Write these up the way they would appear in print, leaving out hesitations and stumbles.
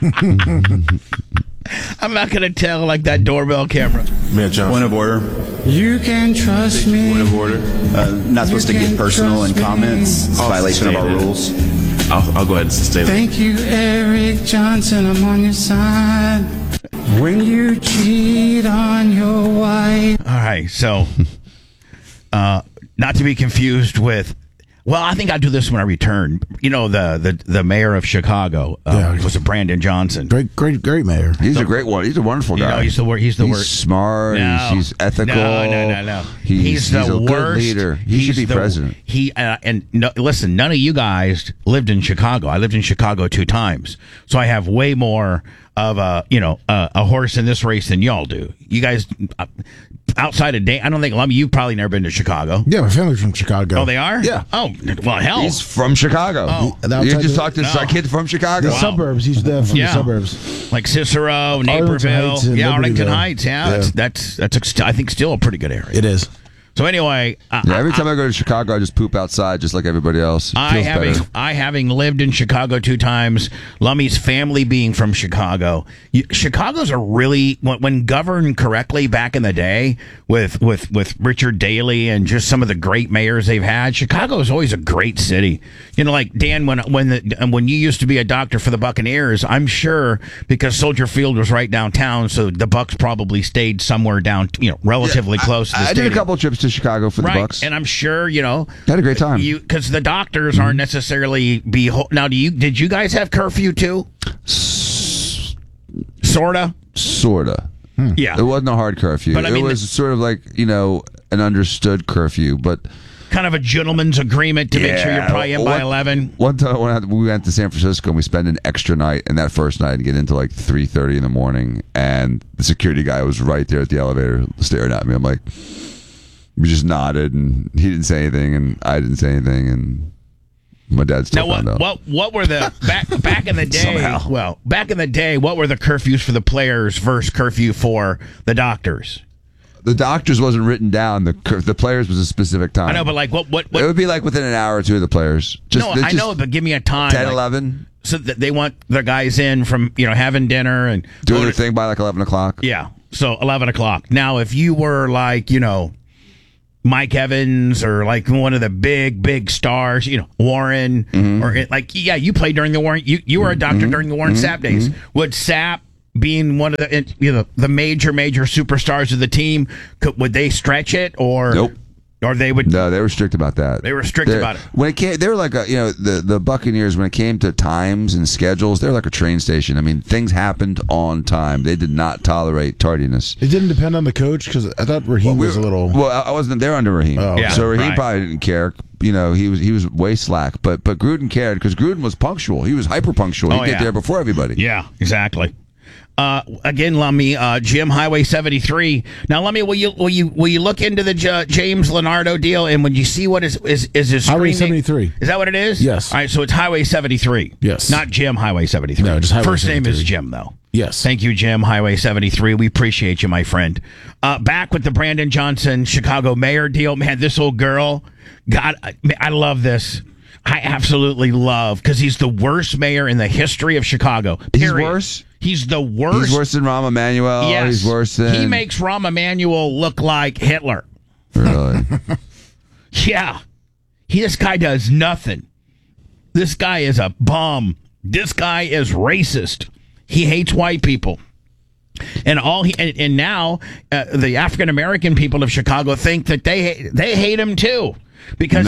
I'm not going to tell like that doorbell camera. Mayor Johnson. Point of order. You can trust me. Point of order. Not supposed to get personal in comments. It's a violation of our rules. I'll go ahead and sustain it. Thank you, Eric Johnson. I'm on your side. When you cheat on your wife. All right, so not to be confused with. Well, I think I'll do this when I return. You know, the mayor of Chicago was Brandon Johnson. Great mayor. He's a great one. He's a wonderful guy. You know, he's the worst. Smart. No. He's ethical. No. He's a the worst. good leader. He should be president. Listen, none of you guys lived in Chicago. I lived in Chicago 2 times, so I have way more of a horse in this race than y'all do. You guys. Outside of I don't think, Lummy, you've probably never been to Chicago. Yeah, my family's from Chicago. Oh, they are? Yeah. Oh, well, hell. He's from Chicago. Oh. You just talked to a kid from Chicago. The suburbs. He's from the suburbs. Like Cicero, Naperville. Arlington Heights. Yeah. That's I think, still a pretty good area. It is. So anyway, every time I go to Chicago, I just poop outside, just like everybody else. Having lived in Chicago 2 times, Lummy's family being from Chicago. Chicago's a really when governed correctly back in the day with Richard Daley and just some of the great mayors they've had. Chicago is always a great city. You know, like Dan, when you used to be a doctor for the Buccaneers, I'm sure because Soldier Field was right downtown, so the Bucs probably stayed somewhere down, relatively close to the stadium. I did a couple trips to Chicago for the Bucs. And I'm sure, had a great time. Because the doctors aren't necessarily now. Did you guys have curfew too? Sorta. Yeah. It wasn't a hard curfew. But it was sort of like an understood curfew, but kind of a gentleman's agreement to make sure you're probably in by 11. One time we went to San Francisco and we spent an extra night, and that first night get into like 3:30 in the morning, and the security guy was right there at the elevator staring at me. I'm like, we just nodded, and he didn't say anything, and I didn't say anything, and my dad still found out. What were the back in the day? Somehow. Well, back in the day, what were the curfews for the players versus curfew for the doctors? The doctors wasn't written down. The players was a specific time. I know, but like what? It would be like within an hour or two of the players. I know, but give me a time. 10, 11. So that they want their guys in from having dinner and doing their thing by like 11 o'clock. Yeah, so 11 o'clock. Now, if you were like Mike Evans or like one of the big stars, Warren, or you played during the Warren. You were a doctor during the Warren Sapp days. Would Sapp, being one of the major superstars of the team, would they stretch it or nope? Or they would? No, they were strict about that. They were strict about it. When it came, they were like the Buccaneers. When it came to times and schedules, they were like a train station. I mean, things happened on time. They did not tolerate tardiness. It didn't depend on the coach because I thought Raheem was a little. Well, I wasn't there under Raheem, so Raheem probably didn't care. He was way slack, but Gruden cared because Gruden was punctual. He was hyper punctual. He'd get there before everybody. Yeah, exactly. Again, Lummy, Jim, Highway 73. Now, Lummy, will you look into the James Leonardo deal, and when you see what is his Highway screen 73? Is that what it is? Yes. All right, so it's Highway 73. Yes. Not Jim Highway 73. No, just Highway First 73. name is Jim, though. Yes. Thank you, Jim, Highway 73. We appreciate you, my friend. Back with the Brandon Johnson Chicago mayor deal. Man, this old girl. God, I love this. I absolutely love, because he's the worst mayor in the history of Chicago. Period. He's worse? He's the worst. He's worse than Rahm Emanuel. Yes. He's worse than... He makes Rahm Emanuel look like Hitler. Really? Yeah. This guy does nothing. This guy is a bum. This guy is racist. He hates white people. And now the African American people of Chicago think that they hate him too. Because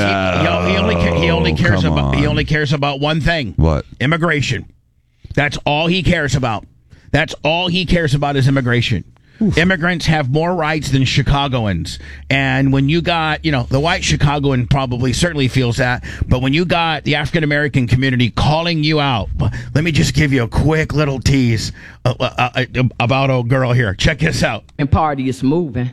he only cares about one thing. What? Immigration. That's all he cares about. That's all he cares about is immigration. Oof. Immigrants have more rights than Chicagoans. And when you got, the white Chicagoan probably certainly feels that, but when you got the African American community calling you out, let me just give you a quick little tease about old girl here. Check this out. And party is moving.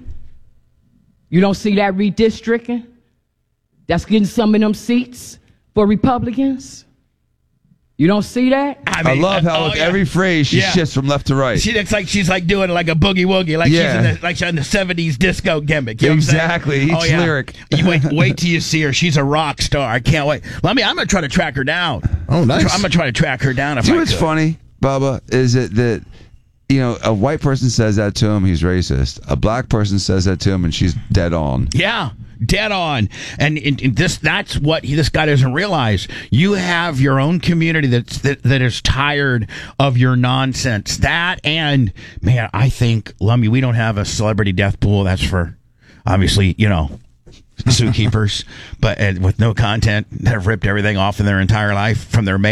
You don't see that redistricting? That's getting some of them seats for Republicans. You don't see that? I love how with every phrase she shifts from left to right. She looks like she's like doing like a boogie woogie, like she's in the 70s disco gimmick. You know exactly. Each lyric. You wait till you see her. She's a rock star. I can't wait. I'm gonna try to track her down. Oh, nice. I'm gonna try to track her down. See what's funny? Bubba, is it that, a white person says that to him, he's racist. A black person says that to him, and she's dead on. Yeah, dead on. And that's what this guy doesn't realize. You have your own community that is tired of your nonsense. That, and, man, I think, Lummy, we don't have a celebrity death pool. That's for, obviously, zookeepers, but with no content, that have ripped everything off in their entire life, from their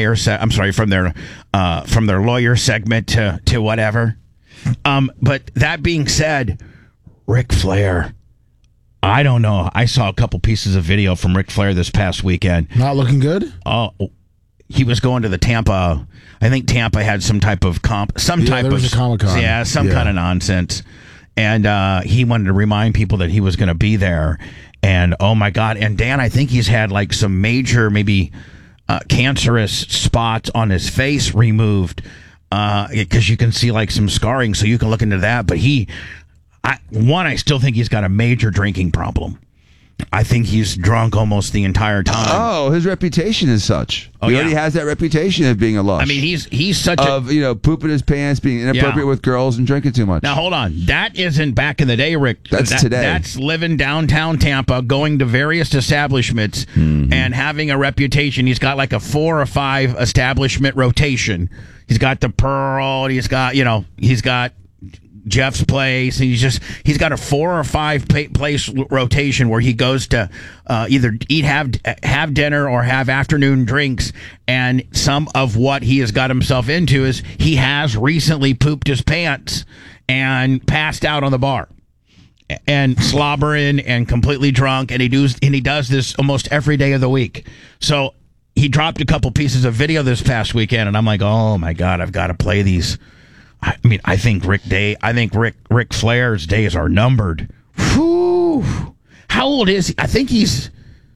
from their lawyer segment to whatever. But that being said, Ric Flair, I don't know. I saw a couple pieces of video from Ric Flair this past weekend. Not looking good? Oh, he was going to the Tampa. I think Tampa had some type of there was a Comic-Con. Yeah, some kind of nonsense. And he wanted to remind people that he was going to be there. And oh my God! And Dan, I think he's had like some major, maybe cancerous spots on his face removed, because you can see like some scarring. So you can look into that. But I still think he's got a major drinking problem. I think he's drunk almost the entire time. Oh, his reputation is such. He already has that reputation of being a lush. I mean, he's such pooping his pants, being inappropriate with girls, and drinking too much. Now, hold on. That isn't back in the day, Rick. That's today. That's living downtown Tampa, going to various establishments, and having a reputation. He's got like a 4 or 5 establishment rotation. He's got the Pearl, and he's got Jeff's Place, and he's got a 4 or 5 place rotation where he goes to either have dinner or have afternoon drinks. And some of what he has got himself into is he has recently pooped his pants and passed out on the bar and slobbering and completely drunk, and he does this almost every day of the week. So he dropped a couple pieces of video this past weekend, and I'm like, oh my God, I've got to play these. I mean, I think Ric Flair's days are numbered. Whew. How old is he? I think he's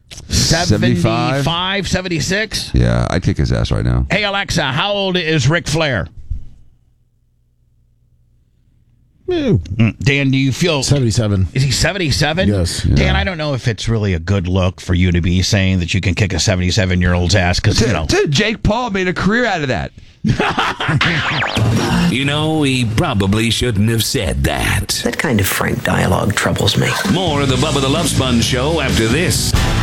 75, 76. Yeah, I'd kick his ass right now. Hey, Alexa, how old is Ric Flair? Dan, do you feel 77? Is he 77? Yes. Dan, Yeah. I don't know if it's really a good look for you to be saying that you can kick a 77-year-old's ass, because Dude, Jake Paul made a career out of that. He probably shouldn't have said that. That kind of frank dialogue troubles me. More of the Bubba the Love Sponge Show after this.